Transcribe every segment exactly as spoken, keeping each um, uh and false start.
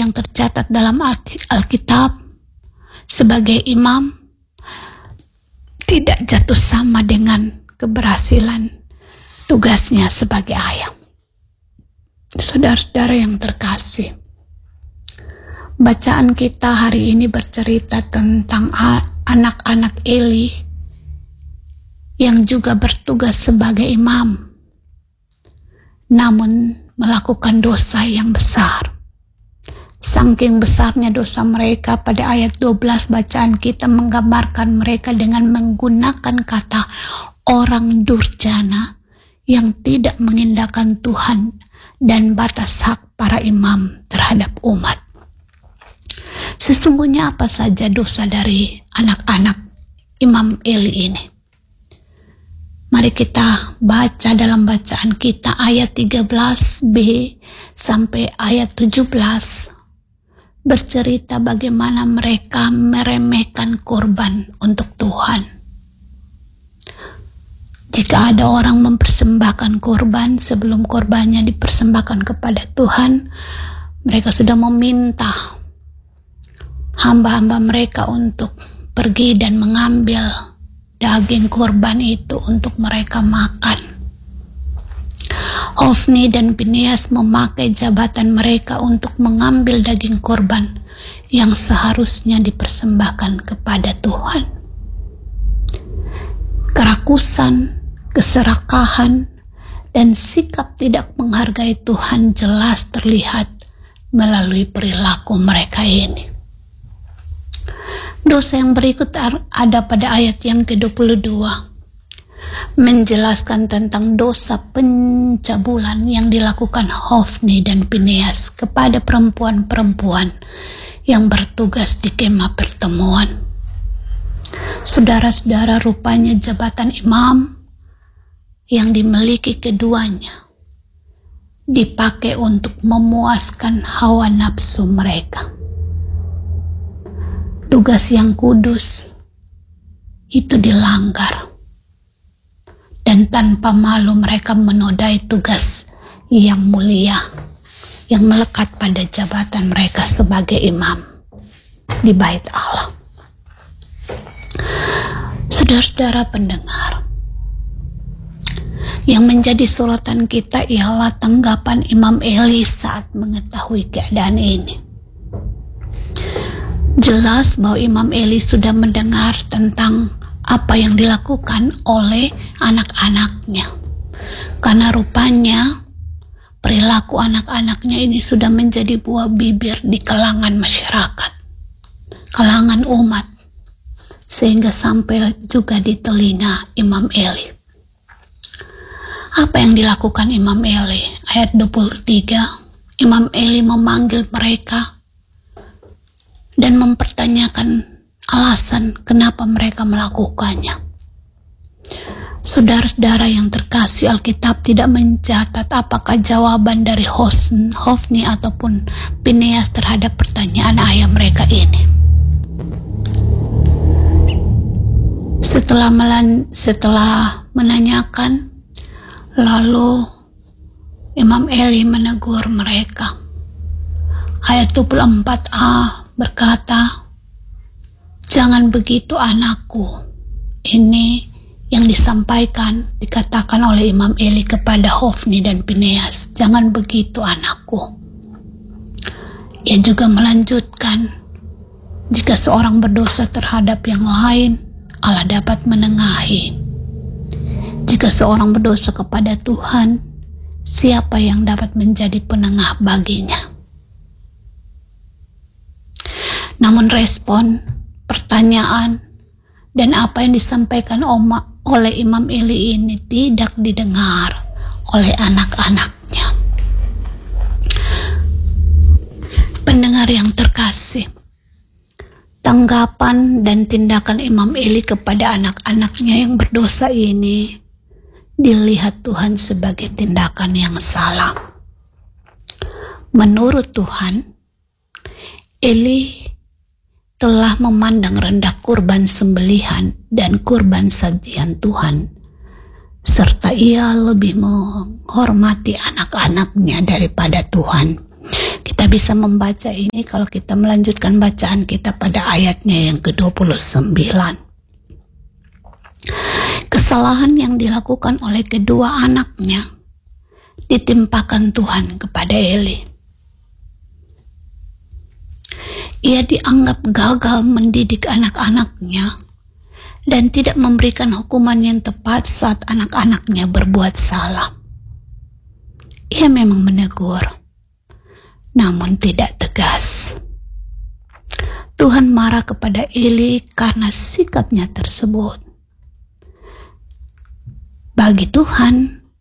yang tercatat dalam Alkitab sebagai imam tidak jatuh sama dengan keberhasilan tugasnya sebagai ayah. Saudara-saudara yang terkasih, bacaan kita hari ini bercerita tentang anak-anak Eli yang juga bertugas sebagai imam, namun melakukan dosa yang besar. Saking besarnya dosa mereka, pada ayat dua belas bacaan kita menggambarkan mereka dengan menggunakan kata orang durjana yang tidak mengindahkan Tuhan dan batas hak para imam terhadap umat. Sesungguhnya apa saja dosa dari anak-anak Imam Eli ini? Mari kita baca dalam bacaan kita ayat tiga belas b sampai ayat tujuh belas. Bercerita bagaimana mereka meremehkan kurban untuk Tuhan. Jika ada orang mempersembahkan kurban, sebelum kurbannya dipersembahkan kepada Tuhan, mereka sudah meminta hamba-hamba mereka untuk pergi dan mengambil daging kurban itu untuk mereka makan. Hofni dan Pinehas memakai jabatan mereka untuk mengambil daging kurban yang seharusnya dipersembahkan kepada Tuhan. Kerakusan, keserakahan, dan sikap tidak menghargai Tuhan jelas terlihat melalui perilaku mereka ini. Dosa yang berikut ada pada ayat yang ke dua puluh dua. Menjelaskan tentang dosa pencabulan yang dilakukan Hofni dan Pinehas kepada perempuan-perempuan yang bertugas di kemah pertemuan. Saudara-saudara, rupanya jabatan imam yang dimiliki keduanya dipakai untuk memuaskan hawa nafsu mereka. Tugas yang kudus itu dilanggar, dan tanpa malu mereka menodai tugas yang mulia yang melekat pada jabatan mereka sebagai imam di bait Allah. Saudara-saudara pendengar, yang menjadi sorotan kita ialah tanggapan Imam Eli saat mengetahui keadaan ini. Jelas bahwa Imam Eli sudah mendengar tentang apa yang dilakukan oleh anak-anaknya, karena rupanya perilaku anak-anaknya ini sudah menjadi buah bibir di kalangan masyarakat, kalangan umat, sehingga sampai juga di telinga Imam Eli. Apa yang dilakukan Imam Eli? Ayat dua puluh tiga, Imam Eli memanggil mereka dan mempertanyakan alasan kenapa mereka melakukannya. Saudara-saudara yang terkasih, Alkitab tidak mencatat apakah jawaban dari Hofni ataupun Pinehas terhadap pertanyaan ayah mereka ini. Setelah melan, setelah menanyakan, lalu Imam Eli menegur mereka. Ayat dua puluh empat a berkata, "Jangan begitu anakku." Ini yang disampaikan, dikatakan oleh Imam Eli kepada Hofni dan Pinehas. Jangan begitu anakku. Ia juga melanjutkan, jika seorang berdosa terhadap yang lain, Allah dapat menengahi. Jika seorang berdosa kepada Tuhan, siapa yang dapat menjadi penengah baginya? Namun respon, pertanyaan, dan apa yang disampaikan oleh Imam Eli ini tidak didengar oleh anak-anaknya. Pendengar yang terkasih, tanggapan dan tindakan Imam Eli kepada anak-anaknya yang berdosa ini dilihat Tuhan sebagai tindakan yang salah. Menurut Tuhan, Eli telah memandang rendah kurban sembelihan dan kurban sajian Tuhan, serta ia lebih menghormati anak-anaknya daripada Tuhan. Kita bisa membaca ini kalau kita melanjutkan bacaan kita pada ayatnya yang ke dua puluh sembilan. Kesalahan yang dilakukan oleh kedua anaknya ditimpakan Tuhan kepada Eli. Ia dianggap gagal mendidik anak-anaknya dan tidak memberikan hukuman yang tepat saat anak-anaknya berbuat salah. Ia memang menegur, namun tidak tegas. Tuhan marah kepada Eli karena sikapnya tersebut. Bagi Tuhan,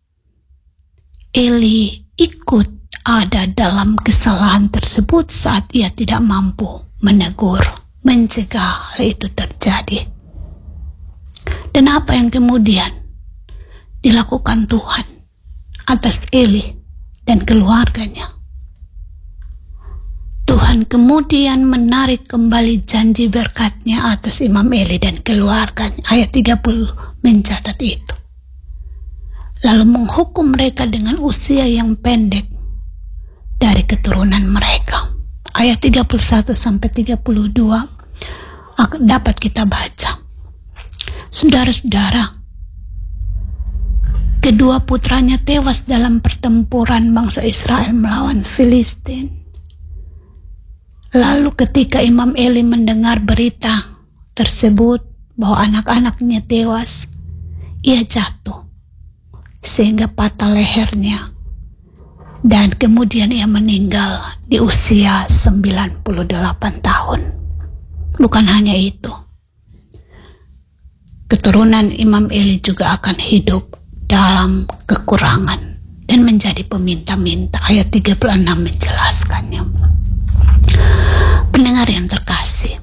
Eli ikut ada dalam kesalahan tersebut saat ia tidak mampu menegur, mencegah hal itu terjadi. Dan apa yang kemudian dilakukan Tuhan atas Eli dan keluarganya? Tuhan kemudian menarik kembali janji berkat-Nya atas Imam Eli dan keluarganya. Ayat tiga puluh mencatat itu. Lalu menghukum mereka dengan usia yang pendek dari keturunan mereka. Ayat tiga puluh satu sampai tiga puluh dua dapat kita baca. Saudara-saudara, kedua putranya tewas dalam pertempuran bangsa Israel melawan Filistin. Lalu ketika Imam Eli mendengar berita tersebut bahwa anak-anaknya tewas, ia jatuh sehingga patah lehernya dan kemudian ia meninggal di usia sembilan puluh delapan tahun. Bukan hanya itu, keturunan Imam Eli juga akan hidup dalam kekurangan dan menjadi peminta-minta. Ayat tiga puluh enam menjelaskannya. Pendengar yang terkasih,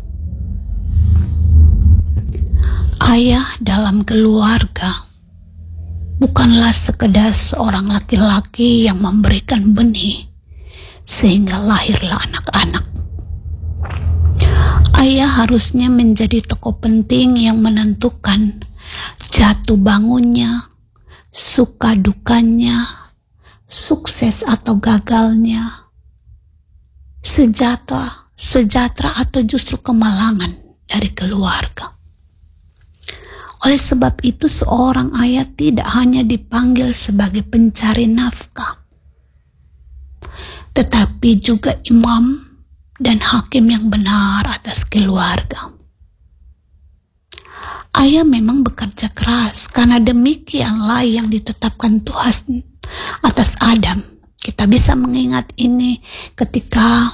ayah dalam keluarga bukanlah sekedar seorang laki-laki yang memberikan benih sehingga lahirlah anak-anak. Ayah harusnya menjadi tokoh penting yang menentukan jatuh bangunnya, suka dukanya, sukses atau gagalnya, sejahtera, sejahtera atau justru kemalangan dari keluarga. Oleh sebab itu seorang ayah tidak hanya dipanggil sebagai pencari nafkah, tetapi juga imam dan hakim yang benar atas keluarga. Ayah memang bekerja keras karena demikianlah yang ditetapkan Tuhan atas Adam. Kita bisa mengingat ini ketika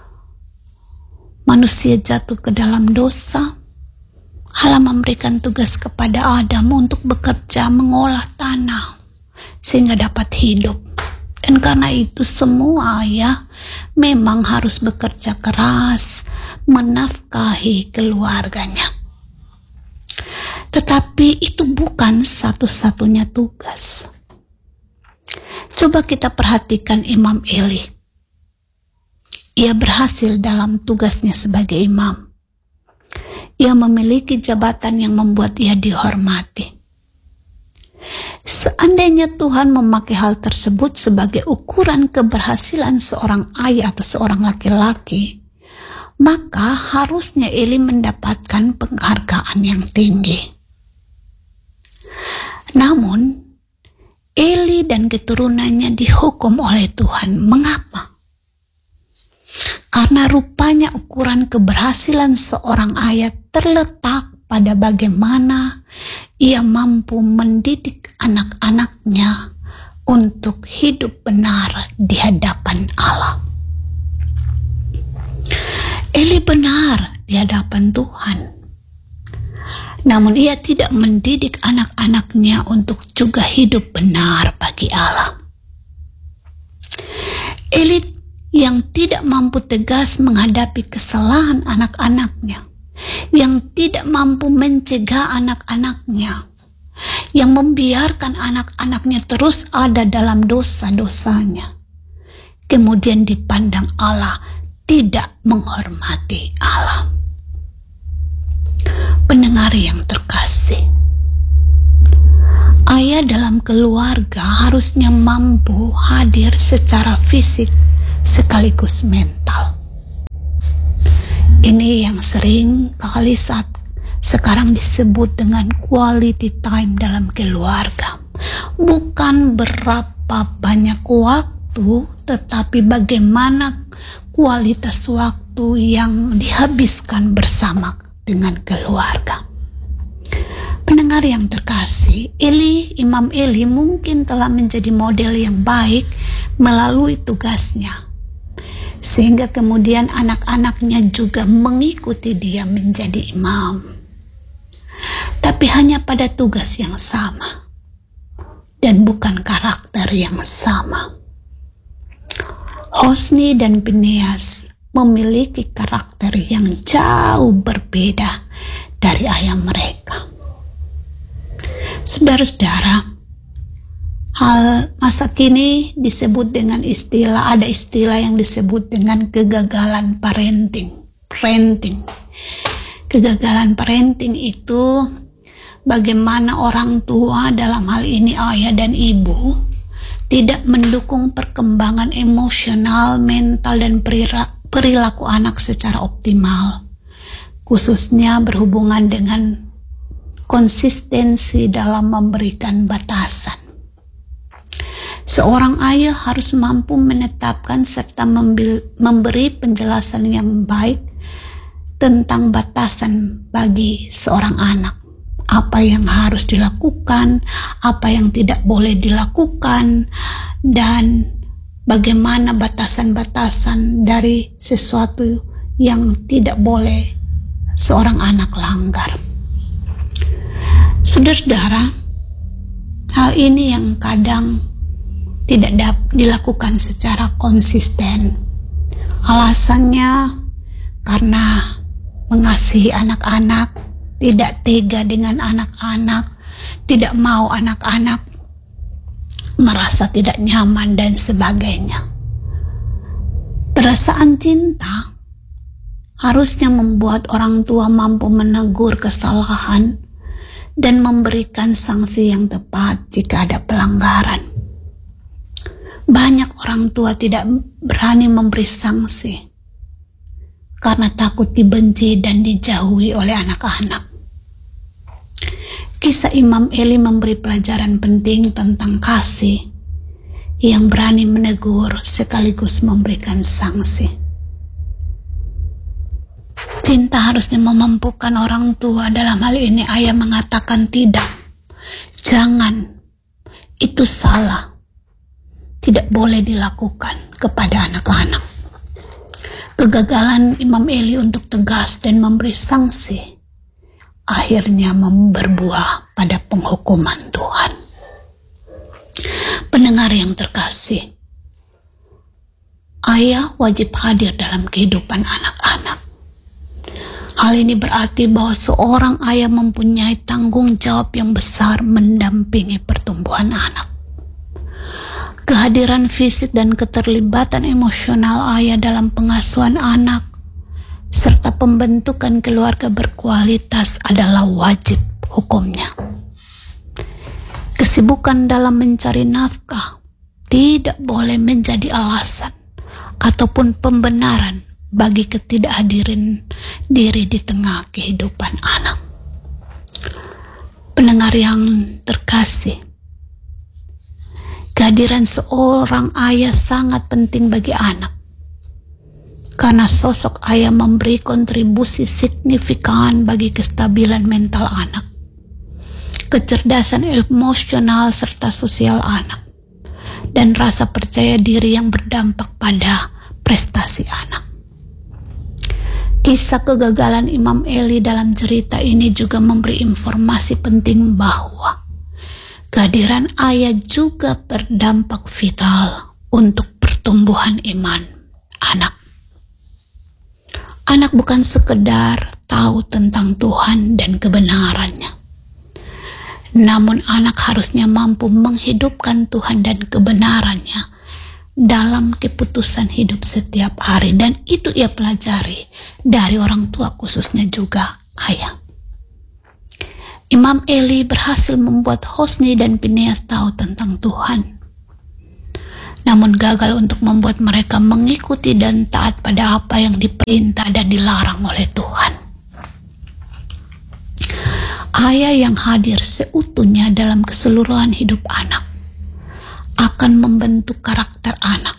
manusia jatuh ke dalam dosa. Allah memberikan tugas kepada Adam untuk bekerja mengolah tanah sehingga dapat hidup. Dan karena itu semua ayah memang harus bekerja keras menafkahi keluarganya. Tetapi itu bukan satu-satunya tugas. Coba kita perhatikan Imam Eli. Ia berhasil dalam tugasnya sebagai imam. Ia memiliki jabatan yang membuat ia dihormati. Seandainya Tuhan memakai hal tersebut sebagai ukuran keberhasilan seorang ayah atau seorang laki-laki, maka harusnya Eli mendapatkan penghargaan yang tinggi. Namun, Eli dan keturunannya dihukum oleh Tuhan. Mengapa? Karena rupanya ukuran keberhasilan seorang ayah terletak pada bagaimana ia mampu mendidik anak-anaknya untuk hidup benar di hadapan Allah. Eli benar di hadapan Tuhan, namun ia tidak mendidik anak-anaknya untuk juga hidup benar bagi Allah. Eli yang tidak mampu tegas menghadapi kesalahan anak-anaknya, yang tidak mampu mencegah anak-anaknya, yang membiarkan anak-anaknya terus ada dalam dosa-dosanya, kemudian dipandang Allah tidak menghormati Allah. Pendengar yang terkasih, ayah dalam keluarga harusnya mampu hadir secara fisik sekaligus mental. Ini yang sering kali saat sekarang disebut dengan quality time dalam keluarga. Bukan berapa banyak waktu, tetapi bagaimana kualitas waktu yang dihabiskan bersama dengan keluarga. Pendengar yang terkasih, Eli, Imam Eli mungkin telah menjadi model yang baik melalui tugasnya, sehingga kemudian anak-anaknya juga mengikuti dia menjadi imam. Tapi hanya pada tugas yang sama dan bukan karakter yang sama. Hosni dan Phineas memiliki karakter yang jauh berbeda dari ayah mereka. Saudara-saudara, hal masa kini disebut dengan istilah, ada istilah yang disebut dengan kegagalan parenting. Parenting. Kegagalan parenting itu bagaimana orang tua, dalam hal ini ayah dan ibu, tidak mendukung perkembangan emosional, mental, dan perilaku anak secara optimal, khususnya berhubungan dengan konsistensi dalam memberikan batasan. Seorang ayah harus mampu menetapkan serta memberi penjelasan yang baik tentang batasan bagi seorang anak. Apa yang harus dilakukan, apa yang tidak boleh dilakukan, dan bagaimana batasan-batasan dari sesuatu yang tidak boleh seorang anak langgar. Saudara-saudara, hal ini yang kadang tidak dapat dilakukan secara konsisten. Alasannya karena mengasihi anak-anak, tidak tega dengan anak-anak, tidak mau anak-anak merasa tidak nyaman dan sebagainya. Perasaan cinta harusnya membuat orang tua mampu menegur kesalahan dan memberikan sanksi yang tepat jika ada pelanggaran. Banyak orang tua tidak berani memberi sanksi karena takut dibenci dan dijauhi oleh anak-anak. Kisah Imam Eli memberi pelajaran penting tentang kasih yang berani menegur sekaligus memberikan sanksi. Cinta harusnya memampukan orang tua, dalam hal ini ayah mengatakan tidak, jangan, itu salah, tidak boleh dilakukan kepada anak-anak. Kegagalan Imam Eli untuk tegas dan memberi sanksi akhirnya berbuah pada penghukuman Tuhan. Pendengar yang terkasih, ayah wajib hadir dalam kehidupan anak-anak. Hal ini berarti bahwa seorang ayah mempunyai tanggung jawab yang besar mendampingi pertumbuhan anak. Kehadiran fisik dan keterlibatan emosional ayah dalam pengasuhan anak serta pembentukan keluarga berkualitas adalah wajib hukumnya. Kesibukan dalam mencari nafkah tidak boleh menjadi alasan ataupun pembenaran bagi ketidakhadiran diri di tengah kehidupan anak. Pendengar yang terkasih, kehadiran seorang ayah sangat penting bagi anak, karena sosok ayah memberi kontribusi signifikan bagi kestabilan mental anak, kecerdasan emosional serta sosial anak, dan rasa percaya diri yang berdampak pada prestasi anak. Kisah kegagalan Imam Eli dalam cerita ini juga memberi informasi penting bahwa kehadiran ayah juga berdampak vital untuk pertumbuhan iman anak. Anak bukan sekedar tahu tentang Tuhan dan kebenarannya, namun anak harusnya mampu menghidupkan Tuhan dan kebenarannya dalam keputusan hidup setiap hari, dan itu ia pelajari dari orang tua, khususnya juga ayah. Imam Eli berhasil membuat Hosni dan Phineas tahu tentang Tuhan. namun gagal untuk membuat mereka mengikuti dan taat pada apa yang diperintah dan dilarang oleh Tuhan. Ayah yang hadir seutuhnya dalam keseluruhan hidup anak akan membentuk karakter anak.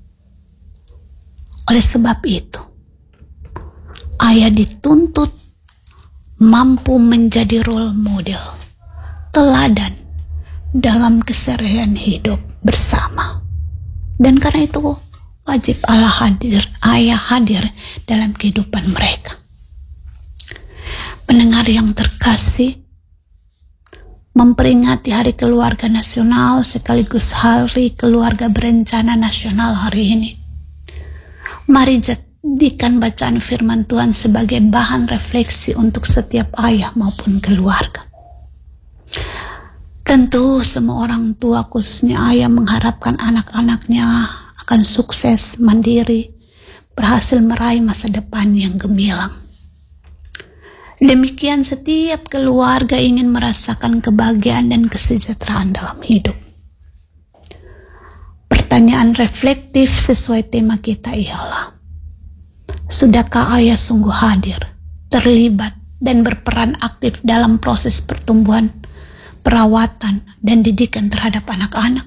Oleh sebab itu, ayah dituntut mampu menjadi role model, teladan dalam keseharian hidup bersama. Dan karena itu wajib Allah hadir, ayah hadir dalam kehidupan mereka. Pendengar yang terkasih, memperingati Hari Keluarga Nasional sekaligus Hari Keluarga Berencana Nasional hari ini, mari jadikan bacaan firman Tuhan sebagai bahan refleksi untuk setiap ayah maupun keluarga. Tentu semua orang tua, khususnya ayah, mengharapkan anak-anaknya akan sukses, mandiri, berhasil meraih masa depan yang gemilang. Demikian setiap keluarga ingin merasakan kebahagiaan dan kesejahteraan dalam hidup. Pertanyaan reflektif sesuai tema kita ialah, sudahkah ayah sungguh hadir, terlibat, dan berperan aktif dalam proses pertumbuhan, perawatan, dan didikan terhadap anak-anak?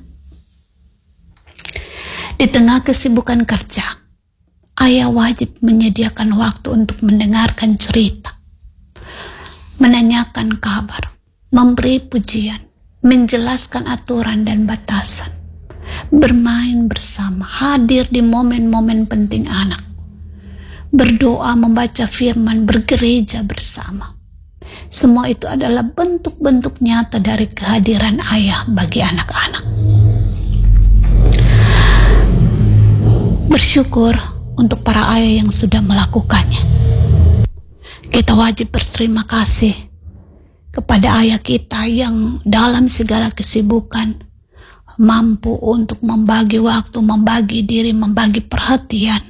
Di tengah kesibukan kerja, ayah wajib menyediakan waktu untuk mendengarkan cerita, menanyakan kabar, memberi pujian, menjelaskan aturan dan batasan, bermain bersama, hadir di momen-momen penting anak, berdoa, membaca firman, bergereja bersama. Semua itu adalah bentuk-bentuk nyata dari kehadiran ayah bagi anak-anak. Bersyukur untuk para ayah yang sudah melakukannya. Kita wajib berterima kasih kepada ayah kita yang dalam segala kesibukan mampu untuk membagi waktu, membagi diri, membagi perhatian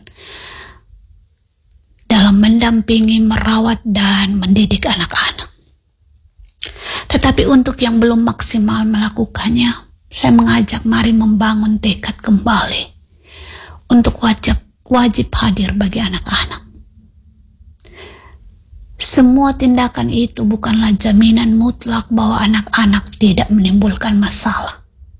dalam mendampingi, merawat, dan mendidik anak-anak. Tetapi untuk yang belum maksimal melakukannya, saya mengajak mari membangun tekad kembali untuk wajib, wajib hadir bagi anak-anak. Semua tindakan itu bukanlah jaminan mutlak bahwa anak-anak tidak menimbulkan masalah.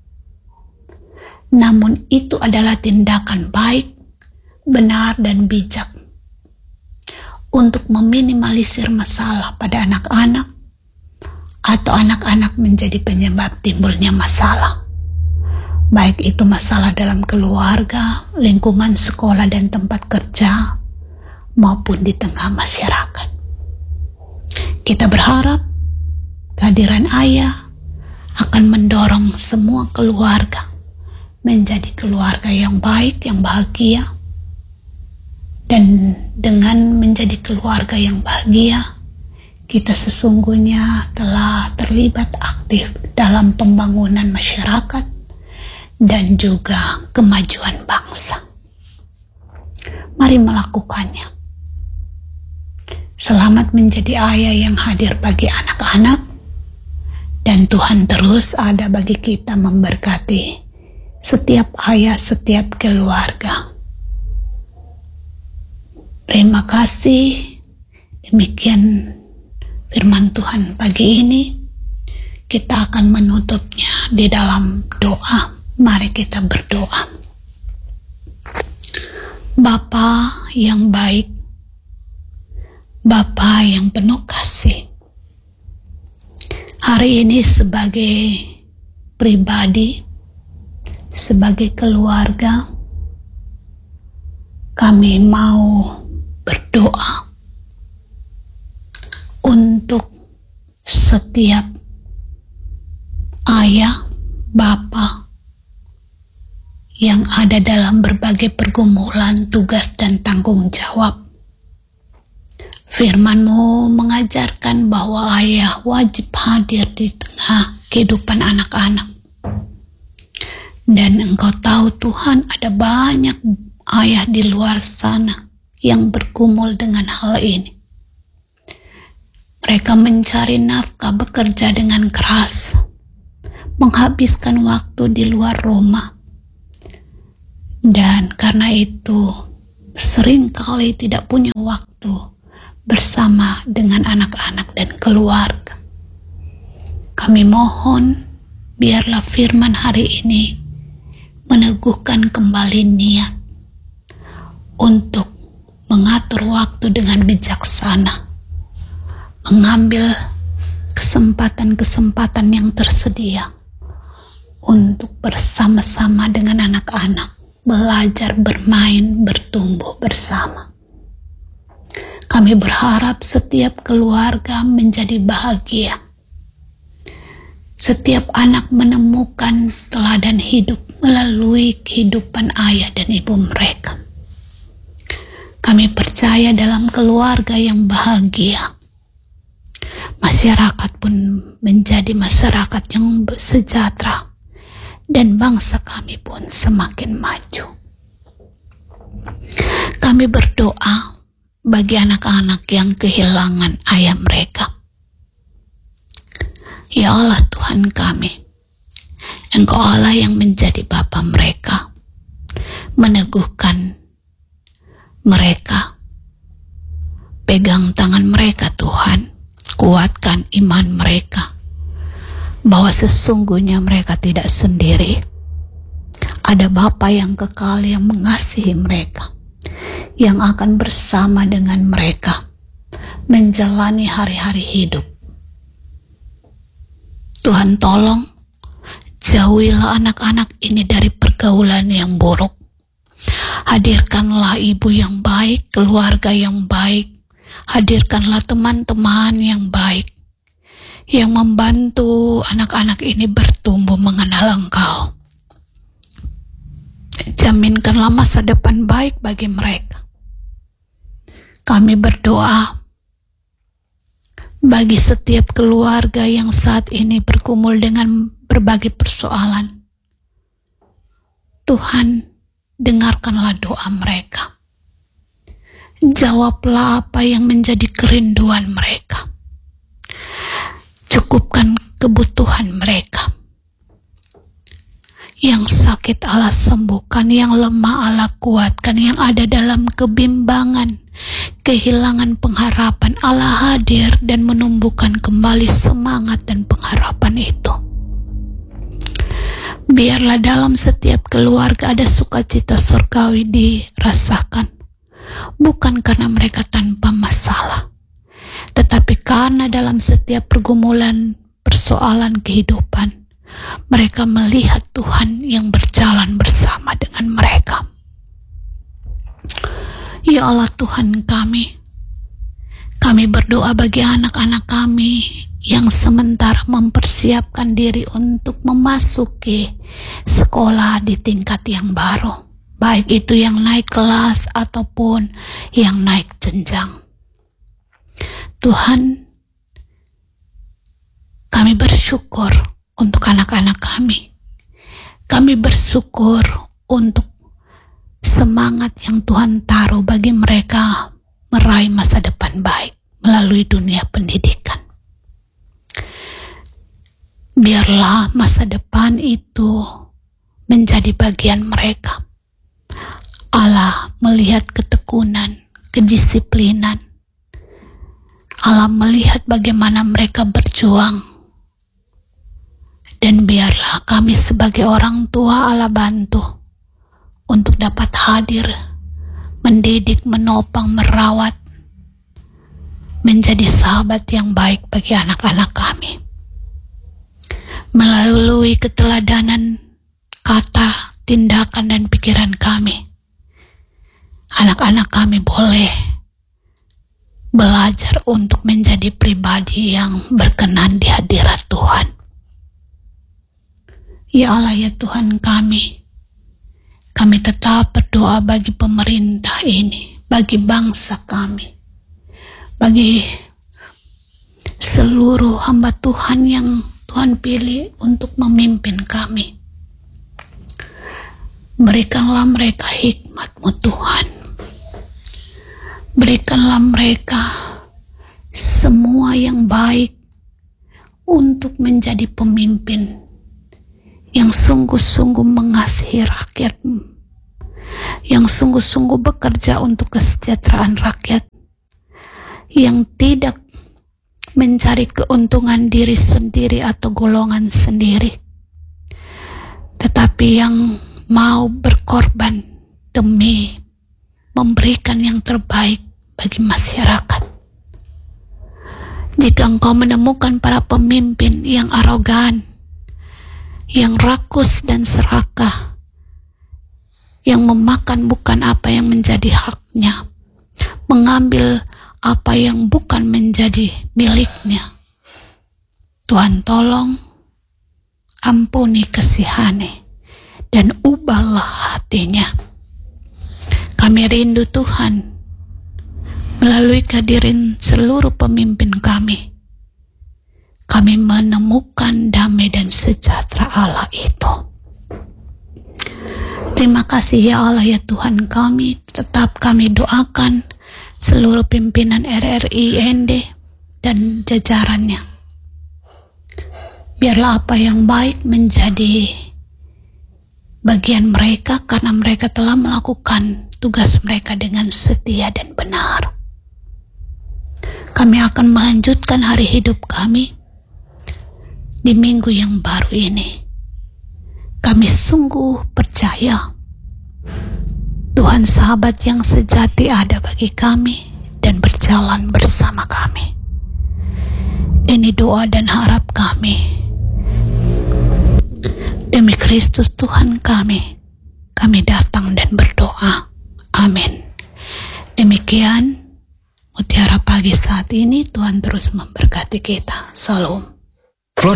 Namun itu adalah tindakan baik, benar, dan bijak untuk meminimalisir masalah pada anak-anak atau anak-anak menjadi penyebab timbulnya masalah. Baik itu masalah dalam keluarga, lingkungan sekolah dan tempat kerja, maupun di tengah masyarakat. Kita berharap kehadiran ayah akan mendorong semua keluarga menjadi keluarga yang baik, yang bahagia. Dan dengan menjadi keluarga yang bahagia, kita sesungguhnya telah terlibat aktif dalam pembangunan masyarakat dan juga kemajuan bangsa. Mari melakukannya. Selamat menjadi ayah yang hadir bagi anak-anak, dan Tuhan terus ada bagi kita memberkati setiap ayah, setiap keluarga. Terima kasih. Demikian firman Tuhan pagi ini. Kita akan menutupnya di dalam doa. Mari kita berdoa. Bapa yang baik, Bapa yang penuh kasih, hari ini sebagai pribadi, sebagai keluarga, kami mau berdoa untuk setiap ayah, bapa yang ada dalam berbagai pergumulan, tugas, dan tanggung jawab. Firman-Mu mengajarkan bahwa ayah wajib hadir di tengah kehidupan anak-anak. Dan Engkau tahu Tuhan, ada banyak ayah di luar sana yang bergumul dengan hal ini. Mereka mencari nafkah, bekerja dengan keras, menghabiskan waktu di luar rumah, Dan karena itu seringkali tidak punya waktu bersama dengan anak-anak dan keluarga. Kami mohon biarlah firman hari ini meneguhkan kembali niat untuk mengatur waktu dengan bijaksana, mengambil kesempatan-kesempatan yang tersedia untuk bersama-sama dengan anak-anak, belajar, bermain, bertumbuh bersama. Kami berharap setiap keluarga menjadi bahagia. Setiap anak menemukan teladan hidup melalui kehidupan ayah dan ibu mereka. Kami percaya dalam keluarga yang bahagia, masyarakat pun menjadi masyarakat yang sejahtera, dan bangsa kami pun semakin maju. Kami berdoa bagi anak-anak yang kehilangan ayah mereka. Ya Allah Tuhan kami, Engkau Allah yang menjadi Bapa mereka, meneguhkan mereka, pegang tangan mereka Tuhan, kuatkan iman mereka, bahwa sesungguhnya mereka tidak sendiri. Ada Bapa yang kekal yang mengasihi mereka, yang akan bersama dengan mereka menjalani hari-hari hidup. Tuhan tolong, jauhilah anak-anak ini dari pergaulan yang buruk. Hadirkanlah ibu yang baik, keluarga yang baik. Hadirkanlah teman-teman yang baik, yang membantu anak-anak ini bertumbuh mengenal Engkau. Jaminkanlah masa depan baik bagi mereka. Kami berdoa bagi setiap keluarga yang saat ini bergumul dengan berbagai persoalan. Tuhan, dengarkanlah doa mereka. Jawablah apa yang menjadi kerinduan mereka. Cukupkan kebutuhan mereka. Yang sakit Allah sembuhkan, yang lemah Allah kuatkan, yang ada dalam kebimbangan, kehilangan pengharapan, Allah hadir dan menumbuhkan kembali semangat dan pengharapan itu. Biarlah dalam setiap keluarga ada sukacita surgawi dirasakan, bukan karena mereka tanpa masalah, tetapi karena dalam setiap pergumulan persoalan kehidupan, mereka melihat Tuhan yang berjalan bersama dengan mereka. Ya Allah Tuhan kami, kami berdoa bagi anak-anak kami yang sementara mempersiapkan diri untuk memasuki sekolah di tingkat yang baru, baik itu yang naik kelas ataupun yang naik jenjang. Tuhan, kami bersyukur untuk anak-anak kami. Kami bersyukur untuk semangat yang Tuhan taruh bagi mereka meraih masa depan baik melalui dunia pendidikan. Biarlah masa depan itu menjadi bagian mereka. Allah melihat ketekunan, kedisiplinan. Allah melihat bagaimana mereka berjuang. Dan biarlah kami sebagai orang tua Allah bantu untuk dapat hadir, mendidik, menopang, merawat, menjadi sahabat yang baik bagi anak-anak kami. Melalui keteladanan kata, tindakan, dan pikiran kami, anak-anak kami boleh belajar untuk menjadi pribadi yang berkenan di hadirat Tuhan. Ya Allah, ya Tuhan kami, kami tetap berdoa bagi pemerintah ini, bagi bangsa kami, bagi seluruh hamba Tuhan yang Tuhan pilih untuk memimpin kami. Berikanlah mereka hikmat-Mu Tuhan. Berikanlah mereka semua yang baik untuk menjadi pemimpin yang sungguh-sungguh mengasihi rakyat-Mu, yang sungguh-sungguh bekerja untuk kesejahteraan rakyat, yang tidak mencari keuntungan diri sendiri atau golongan sendiri, tetapi yang mau berkorban demi memberikan yang terbaik bagi masyarakat. Jika engkau menemukan para pemimpin yang arogan, yang rakus dan serakah, yang memakan bukan apa yang menjadi haknya, mengambil apa yang bukan menjadi miliknya, Tuhan tolong ampuni, kasihani, dan ubahlah hatinya. Kami rindu Tuhan, melalui kehadiran seluruh pemimpin kami, kami menemukan damai dan sejahtera Allah itu. Terima kasih ya Allah ya Tuhan kami. Tetap kami doakan seluruh pimpinan R R I N D dan jajarannya. Biarlah apa yang baik menjadi bagian mereka, karena mereka telah melakukan tugas mereka dengan setia dan benar. Kami akan melanjutkan hari hidup kami di minggu yang baru ini. Kami sungguh percaya Tuhan sahabat yang sejati ada bagi kami dan berjalan bersama kami. Ini doa dan harap kami. Demi Kristus Tuhan kami, kami datang dan berdoa. Amin. Demikian Mutiara Pagi saat ini. Tuhan terus memberkati kita. Salam.